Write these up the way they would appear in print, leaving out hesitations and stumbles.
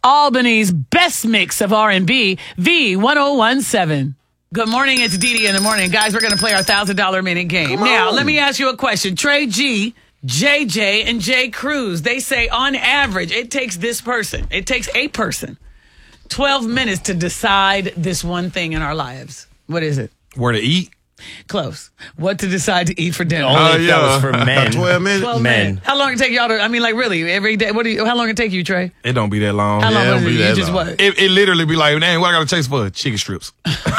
Albany's best mix of R&B, V1017. Good morning, it's Dee Dee in the morning. Guys, we're going to play our $1,000 minute game. Now, let me ask you a question. Trey G, JJ, and Jay Cruz, they say on average, it takes a person, 12 minutes to decide this one thing in our lives. What is it? Where to eat? Close. What to decide to eat for dinner. Only if that was for men. 12 minutes? 12 men. minutes. How long it take y'all to, really, every day? How long it take you, Trey? It don't be that long. How long Yeah, was don't it? be You that just long. what? It literally be like, man, what I got to chase for? Chicken strips.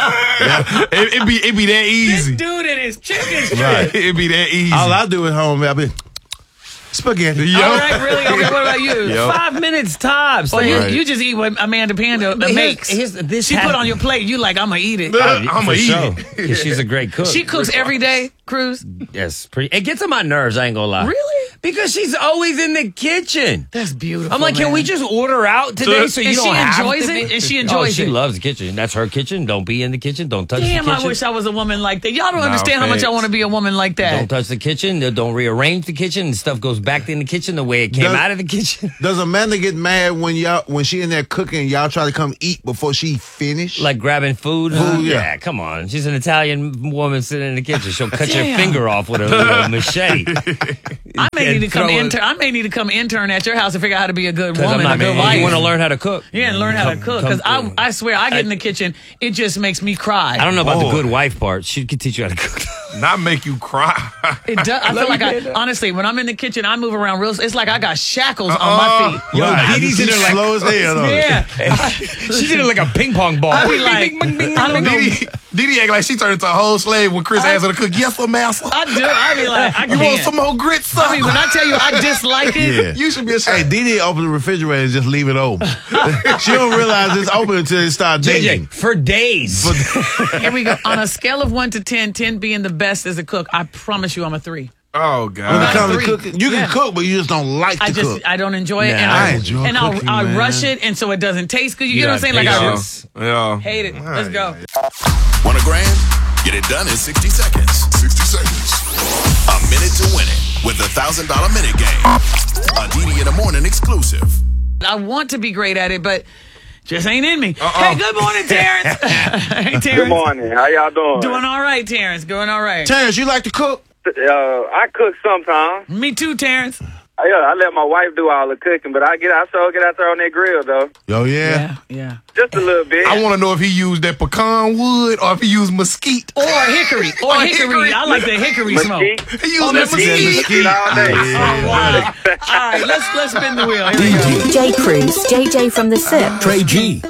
it be that easy. This dude and his chicken strips. Right. It be that easy. All I do at home, I be spaghetti. Yo. All right, really? Okay, what about you? Yo. 5 minutes tops. Well, Like, you just eat what Amanda Panda makes. She put on your plate. You like, I'm going to eat it. I'm for a eat sure. it. 'Cause she's a great cook. She cooks every day, Cruz? Yes, pretty. It gets on my nerves. I ain't gonna lie. Really? Because she's always in the kitchen. That's beautiful. I'm like, can man. we just order out today so you And don't she have enjoys to be? it? And she Oh, enjoys she it? loves the kitchen. That's her kitchen. Don't be in the kitchen. Don't touch Damn, the kitchen. I wish I was a woman like that. Y'all don't understand how much I facts. want to be a woman like that. Don't touch the kitchen. Don't rearrange the kitchen. And stuff goes back in the kitchen the way it came out of the kitchen. Does Amanda get mad when she in there cooking, y'all try to come eat before she finish? Like grabbing food. Huh? Food, yeah. Come on. She's an Italian woman sitting in the kitchen. She'll cut your Damn. finger off with a machete. I may need to come throw it- intern. I may need to come intern at your house and figure out how to be a good 'Cause woman, I'm a not good gonna- wife. You want to learn how to cook? Yeah, and learn how to cook. Because come through. I swear, I get in the kitchen, it just makes me cry. I don't know about the Boy. good wife part. She could teach you how to cook. Not make you cry. It does. I feel like honestly, when I'm in the kitchen, I move around real. It's like I got shackles on my feet. Yo, Right. Dee Dee's in She's there like slow as hell. though. Yeah, she's in there like a ping pong ball. I be like, I don't know. Didi act like she turned into a whole slave when Chris asked her to cook. Yes, sir, master. I do. I be like, I You want can't. some more grits, sir? I mean, when I tell you I dislike it, Yeah. You should be Hey, ashamed. Dee Dee open the refrigerator and just leave it open. She don't realize it's open until it starts dating. JJ, for days. here we go. On a scale of 1 to 10, 10 being the best as a cook, I promise you I'm a 3. Oh, When it God. comes to three. cooking, you can Yeah. cook, but you just don't like to cook. I don't enjoy it, Nah, and I enjoy and cooking, I man. rush it, and so it doesn't taste good. You get what I'm saying? Like got I patience. Yeah. hate it. Let's go. Want a grand? Get it done in 60 seconds. 60 seconds. A minute to win it with the $1,000 minute game. A DD in the morning exclusive. I want to be great at it, but just ain't in me. Hey, good morning, Terrence. Hey, Terrence. Good morning. How y'all doing? Doing all right, Terrence. Doing all right. Terrence, you like to cook? I cook sometimes. Me too, Terrence. I let my wife do all the cooking, but I sure get out there on that grill though, Oh, yeah. Yeah. just a little bit. I want to know if he used that pecan wood or if he used mesquite. Or hickory. Or hickory. I like the hickory smoke. Mesquite. He used that mesquite. Mesquite all day. Oh, wow. All right, let's spin the wheel. Here we go. Jay Cruz, JJ from the SIP, Trey G.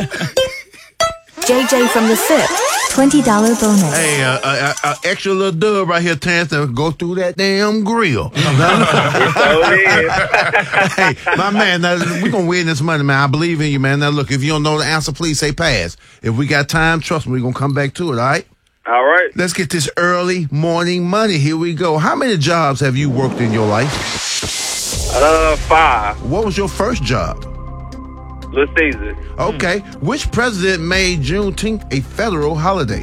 JJ from the SIP, $20 bonus. Hey, extra little dub right here, Terrence, to go through that damn grill. So it is. Hey, my man, now, we're going to win this money, man. I believe in you, man. Now, look, if you don't know the answer, please say pass. If we got time, trust me, we're going to come back to it, all right? All right. Let's get this early morning money. Here we go. How many jobs have you worked in your life? 5. What was your first job? Little Caesar. Okay. Which president made Juneteenth a federal holiday?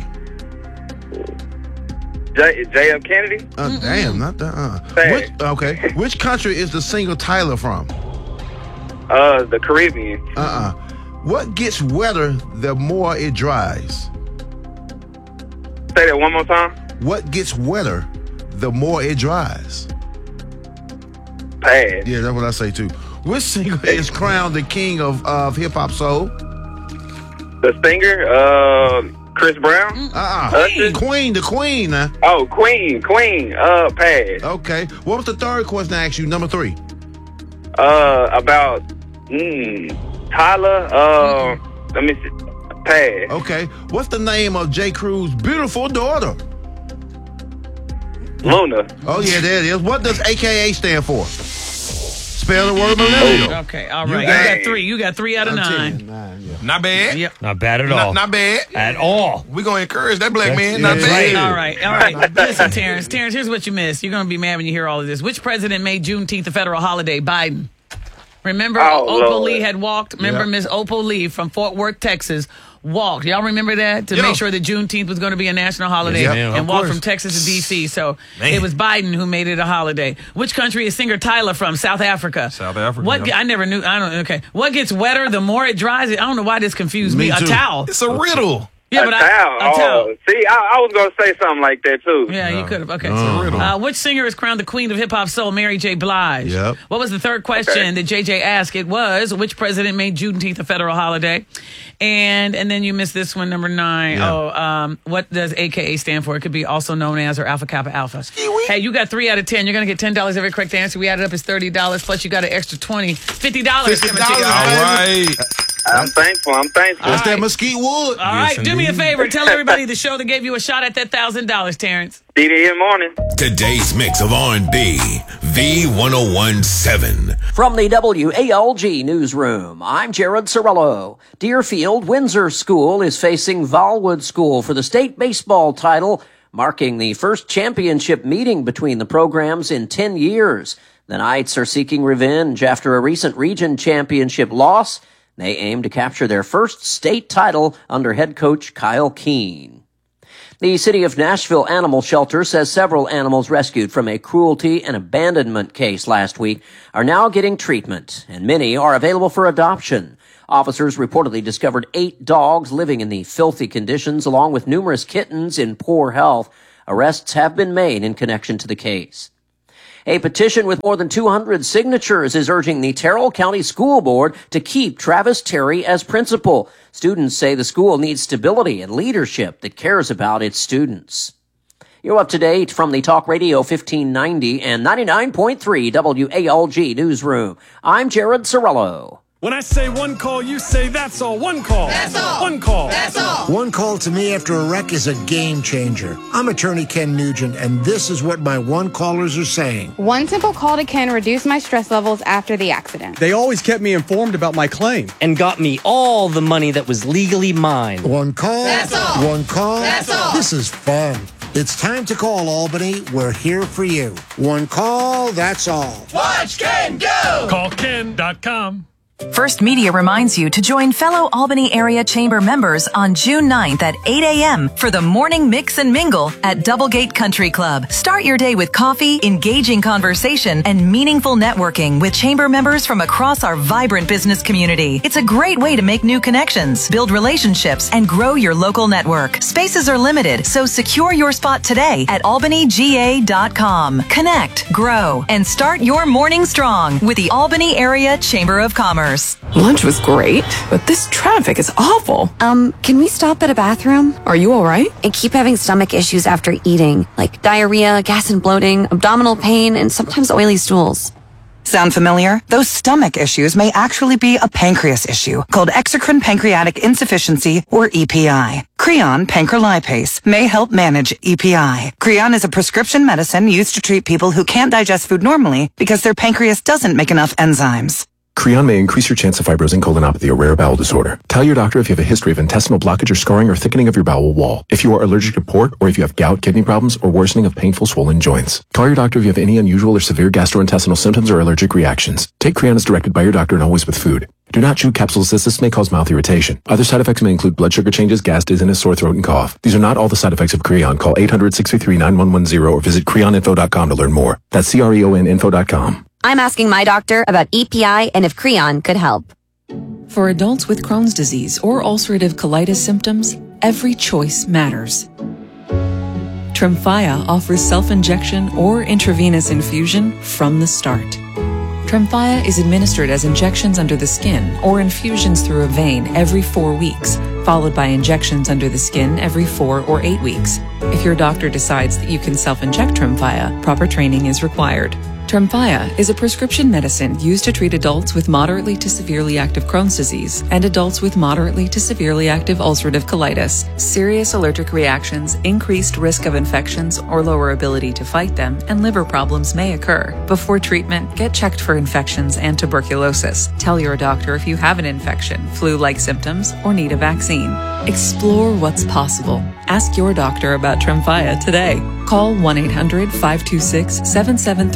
J.F. Kennedy. Damn, not that. Sad. Okay. Which country is the single Tyler from? The Caribbean. What gets wetter the more it dries? Say that one more time. What gets wetter the more it dries? Pass. Yeah, that's what I say too. Which singer is crowned the king of hip hop soul? The singer. Chris Brown. Queen. Queen, the queen. Oh, Queen. Pass. Okay. What was the third question I asked you? Number 3. About Tyler. Let me see. Pass. Okay. What's the name of J. Cruz's beautiful daughter? Luna. Oh yeah, there it is. What does AKA stand for? Spell the word millennial. Okay, all right. You got- got 3. You got 3 out of 9. Not bad. Yep. Not bad at all. Not bad. At all. We're going to encourage that black man. That's Not bad. right. All right. Listen, Terrence. Terrence, here's what you missed. You're going to be mad when you hear all of this. Which president made Juneteenth a federal holiday? Biden. Remember, Oh, Opal Lord. Lee had walked. Remember, Miss Opal Lee from Fort Worth, Texas, walked. Y'all remember that? To make sure that Juneteenth was going to be a national holiday Yeah, and of walked course. from Texas to D.C. So Man. it was Biden who made it a holiday. Which country is singer Tyler from? South Africa. South Africa, What? yeah. I never knew. I don't. Okay. What gets wetter the more it dries? I don't know why this confused me. Me A too. towel. It's a riddle. Yeah, a but towel. a towel. Oh, see, I was going to say something like that, too. Yeah, you could have. Okay. riddle. Which singer is crowned the queen of hip hop soul? Mary J. Blige. Yep. What was the third question that JJ asked? It was, which president made Juneteenth a federal holiday? And then you missed this one, number 9. Yeah. What does AKA stand for? It could be also known as or Alpha Kappa Alpha. Hey, you got 3 out of 10. You're going to get $10 every correct answer. We added up is $30. Plus you got an extra $50 coming to you. All right. I'm thankful. That's that mesquite wood. All right, Yes, do me a indeed. favor. Tell everybody the show that gave you a shot at that $1,000, Terrence. DD in the morning. Today's mix of R&B, V1017. From the WALG newsroom, I'm Jared Sorello. Deerfield Windsor School is facing Valwood School for the state baseball title, marking the first championship meeting between the programs in 10 years. The Knights are seeking revenge after a recent region championship loss. They aim to capture their first state title under head coach Kyle Keene. The City of Nashville Animal Shelter says several animals rescued from a cruelty and abandonment case last week are now getting treatment, and many are available for adoption. Officers reportedly discovered 8 dogs living in the filthy conditions, along with numerous kittens in poor health. Arrests have been made in connection to the case. A petition with more than 200 signatures is urging the Terrell County School Board to keep Travis Terry as principal. Students say the school needs stability and leadership that cares about its students. You're up to date from the Talk Radio 1590 and 99.3 WALG Newsroom. I'm Jared Sorello. When I say one call, you say that's all. One call. That's all. One call. That's all. One call to me after a wreck is a game changer. I'm attorney Ken Nugent, and this is what my one callers are saying. One simple call to Ken reduced my stress levels after the accident. They always kept me informed about my claim. And got me all the money that was legally mine. One call. That's all. One call. That's all. This is fun. It's time to call Albany. We're here for you. One call. That's all. Watch Ken go. CallKen.com. First Media reminds you to join fellow Albany Area Chamber members on June 9th at 8 a.m. for the morning mix and mingle at Doublegate Country Club. Start your day with coffee, engaging conversation, and meaningful networking with Chamber members from across our vibrant business community. It's a great way to make new connections, build relationships, and grow your local network. Spaces are limited, so secure your spot today at albanyga.com. Connect, grow, and start your morning strong with the Albany Area Chamber of Commerce. Lunch was great, but this traffic is awful. Can we stop at a bathroom? Are you all right? I keep having stomach issues after eating, like diarrhea, gas and bloating, abdominal pain, and sometimes oily stools. Sound familiar? Those stomach issues may actually be a pancreas issue called exocrine pancreatic insufficiency, or EPI. Creon pancrelipase may help manage EPI. Creon is a prescription medicine used to treat people who can't digest food normally because their pancreas doesn't make enough enzymes. Creon may increase your chance of fibrosing colonopathy, a rare bowel disorder. Tell your doctor if you have a history of intestinal blockage or scarring or thickening of your bowel wall. If you are allergic to pork, or if you have gout, kidney problems, or worsening of painful swollen joints. Call your doctor if you have any unusual or severe gastrointestinal symptoms or allergic reactions. Take Creon as directed by your doctor and always with food. Do not chew capsules as this may cause mouth irritation. Other side effects may include blood sugar changes, gas, dizziness, sore throat, and cough. These are not all the side effects of Creon. Call 800-633-9110 or visit creoninfo.com to learn more. That's CREONinfo.com. I'm asking my doctor about EPI and if Creon could help. For adults with Crohn's disease or ulcerative colitis symptoms, every choice matters. Tremfya offers self-injection or intravenous infusion from the start. Tremfya is administered as injections under the skin or infusions through a vein every 4 weeks, followed by injections under the skin every 4 or 8 weeks. If your doctor decides that you can self-inject Tremfya, proper training is required. Tremfya is a prescription medicine used to treat adults with moderately to severely active Crohn's disease and adults with moderately to severely active ulcerative colitis. Serious allergic reactions, increased risk of infections or lower ability to fight them, and liver problems may occur. Before treatment, get checked for infections and tuberculosis. Tell your doctor if you have an infection, flu-like symptoms, or need a vaccine. Explore what's possible. Ask your doctor about Tremfya today. Call 1-800-526-7736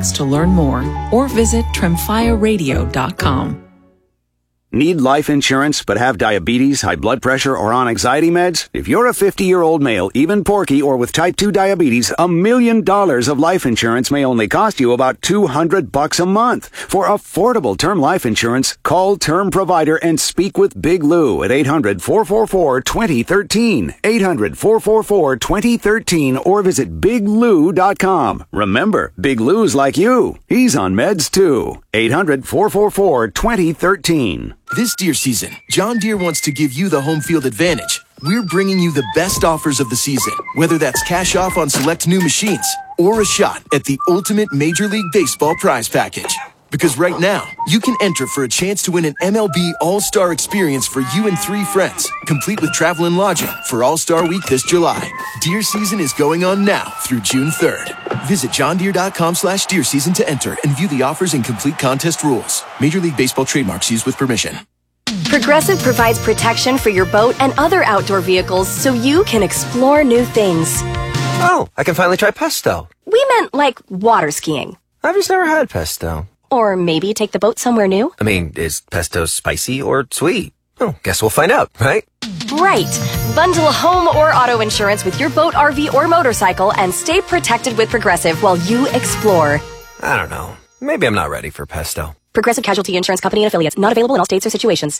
links to learn more or visit tremfyaradio.com. Need life insurance but have diabetes, high blood pressure, or on anxiety meds? If you're a 50-year-old male, even porky, or with type 2 diabetes, $1 million of life insurance may only cost you about $200 a month. For affordable term life insurance, call Term Provider and speak with Big Lou at 800-444-2013. 800-444-2013 or visit biglou.com. Remember, Big Lou's like you. He's on meds too. 800-444-2013. This deer season, John Deere wants to give you the home field advantage. We're bringing you the best offers of the season, whether that's cash off on select new machines or a shot at the ultimate Major League Baseball prize package. Because right now, you can enter for a chance to win an MLB All-Star experience for you and 3 friends, complete with travel and lodging for All-Star Week this July. Deer season is going on now through June 3rd. Visit johndeere.com/deer season to enter and view the offers and complete contest rules. Major League Baseball trademarks used with permission. Progressive provides protection for your boat and other outdoor vehicles so you can explore new things. Oh, I can finally try pesto. We meant like water skiing. I've just never had pesto. Or maybe take the boat somewhere new. I mean, is pesto spicy or sweet? Oh, guess we'll find out, right? Right. Bundle home or auto insurance with your boat, RV, or motorcycle and stay protected with Progressive while you explore. I don't know. Maybe I'm not ready for pesto. Progressive Casualty Insurance Company and Affiliates. Not available in all states or situations.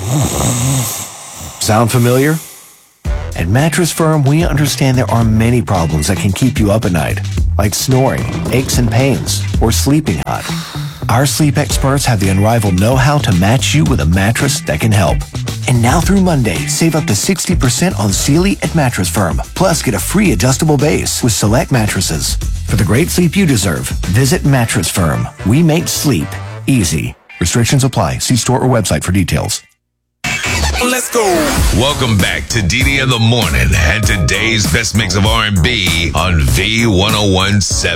Sound familiar? At Mattress Firm, we understand there are many problems that can keep you up at night, like snoring, aches and pains, or sleeping hot. Our sleep experts have the unrivaled know-how to match you with a mattress that can help. And now through Monday, save up to 60% on Sealy at Mattress Firm. Plus, get a free adjustable base with select mattresses. For the great sleep you deserve, visit Mattress Firm. We make sleep easy. Restrictions apply. See store or website for details. Let's go. Welcome back to DD in the Morning and today's best mix of R&B on V1017.